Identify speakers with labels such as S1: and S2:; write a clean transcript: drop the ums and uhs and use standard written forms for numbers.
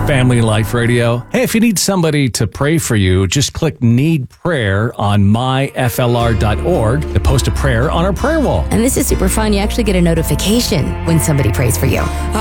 S1: Family Life Radio. Hey, if you need somebody to pray for you, just click Need Prayer on myflr.org to post a prayer on our prayer wall.
S2: And this is super fun. You actually get a notification when somebody prays for you.